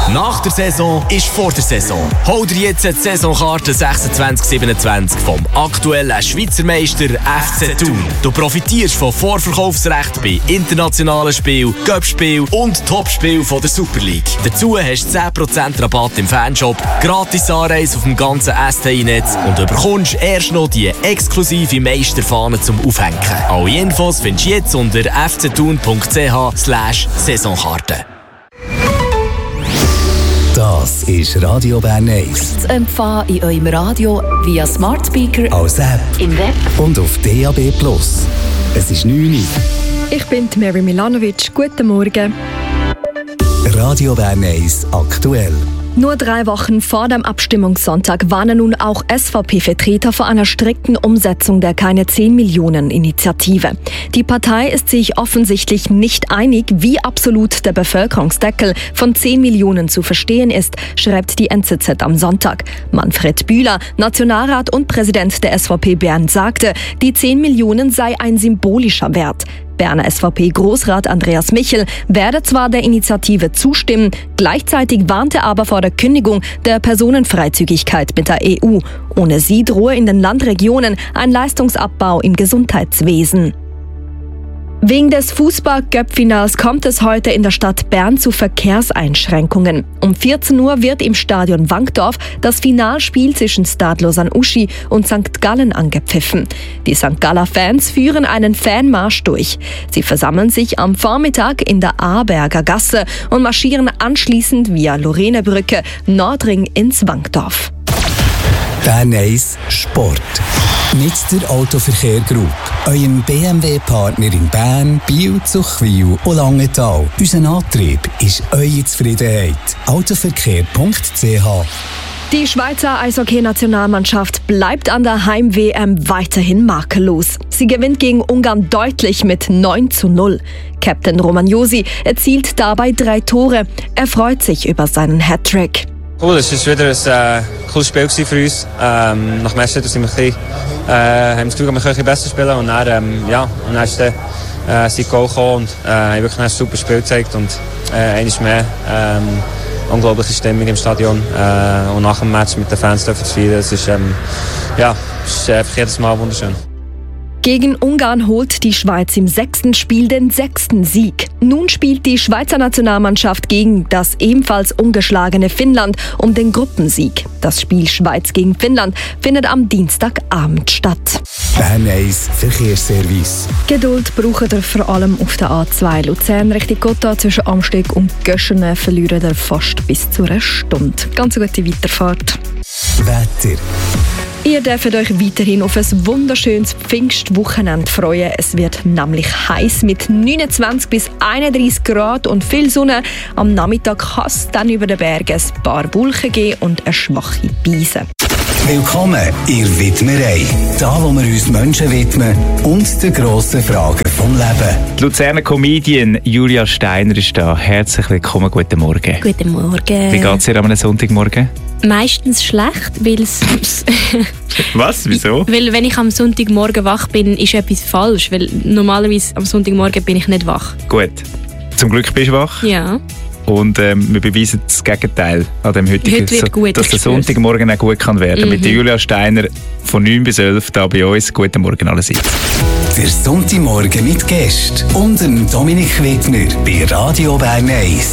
Nach der Saison ist vor der Saison. Hol dir jetzt die Saisonkarte 26/27 vom aktuellen Schweizer Meister FC Thun. Du profitierst von Vorverkaufsrecht bei internationalen Spielen, Cup-Spielen und Topspielen der Super League. Dazu hast du 10% Rabatt im Fanshop, gratis Anreise auf dem ganzen STI-Netz und du bekommst erst noch die exklusive Meisterfahne zum Aufhängen. Alle Infos findest du jetzt unter fcthun.ch/Saisonkarte. Das ist Radio Bern 1. Zu empfangen in eurem Radio via Smart Speaker, als App im Web und auf DAB+. Es ist 9 Uhr. Ich bin Mary Milanovic. Guten Morgen. Radio Bern 1 aktuell. Nur 3 Wochen vor dem Abstimmungssonntag warnen nun auch SVP-Vertreter vor einer strikten Umsetzung der Keine-10-Millionen-Initiative. Die Partei ist sich offensichtlich nicht einig, wie absolut der Bevölkerungsdeckel von 10 Millionen zu verstehen ist, schreibt die NZZ am Sonntag. Manfred Bühler, Nationalrat und Präsident der SVP Bern, sagte, die 10 Millionen sei ein symbolischer Wert. Berner SVP-Großrat Andreas Michel werde zwar der Initiative zustimmen, gleichzeitig warnte er aber vor der Kündigung der Personenfreizügigkeit mit der EU. Ohne sie drohe in den Landregionen ein Leistungsabbau im Gesundheitswesen. Wegen des Fußball-Cup-Finals kommt es heute in der Stadt Bern zu Verkehrseinschränkungen. Um 14 Uhr wird im Stadion Wankdorf das Finalspiel zwischen Stade Lausanne-Uschi und St. Gallen angepfiffen. Die St. Galler-Fans führen einen Fanmarsch durch. Sie versammeln sich am Vormittag in der Aarberger Gasse und marschieren anschließend via Lorenebrücke Nordring ins Wankdorf. Bern 1 Sport. Mit der Autoverkehr Group, eurem BMW-Partner in Bern, Biel, Zuchwil und Langenthal. Unser Antrieb ist eure Zufriedenheit. Autoverkehr.ch. Die Schweizer Eishockey-Nationalmannschaft bleibt an der Heim-WM weiterhin makellos. Sie gewinnt gegen Ungarn deutlich mit 9:0. Captain Romagnosi erzielt dabei 3 Tore. Er freut sich über seinen Hattrick. Cool, es war wieder ein cooles Spiel für uns. Nach dem ersten sind wir haben wir das Gefühl, wir können ein bisschen besser spielen. Und dann, und dann ist der Goal gekommen und haben wirklich ein super Spiel gezeigt. Und einmal mehr unglaubliche Stimmung im Stadion. Und nach dem Match mit den Fans dürfen zu feiern. Es ist, ist einfach jedes Mal wunderschön. Gegen Ungarn holt die Schweiz im 6. Spiel den 6. Sieg. Nun spielt die Schweizer Nationalmannschaft gegen das ebenfalls ungeschlagene Finnland um den Gruppensieg. Das Spiel Schweiz gegen Finnland findet am Dienstagabend statt. Bern 1 Verkehrsservice. Geduld braucht ihr vor allem auf der A2 Luzern Richtung Gotha zwischen Amsteg und Göschenen verliert ihr fast bis zu einer Stunde. Ganz eine gute Weiterfahrt. Wetter. Ihr dürft euch weiterhin auf ein wunderschönes Pfingstwochenende freuen. Es wird nämlich heiß mit 29 bis 31 Grad und viel Sonne. Am Nachmittag kann es dann über den Bergen ein paar Wolken geben und eine schwache Brise. Willkommen in der Widmerei. Da, wo wir uns Menschen widmen und den grossen Fragen vom Leben. Die Luzerner Comedian Julia Steiner ist da. Herzlich willkommen, guten Morgen. Guten Morgen. Wie geht es dir am Sonntagmorgen? Meistens schlecht, weil es... Was? Wieso? Weil wenn ich am Sonntagmorgen wach bin, ist etwas falsch. Weil normalerweise am Sonntagmorgen bin ich nicht wach. Gut. Zum Glück bist du wach. Ja. Und wir beweisen das Gegenteil an dem heutigen, Heute wird gut, dass der Sonntagmorgen auch gut kann werden. Mit der Julia Steiner von 9 bis 11 da bei uns. Guten Morgen allerseits. Der Sonntagmorgen mit Gästen und dem Dominik Wittmer bei Radio Bern 1.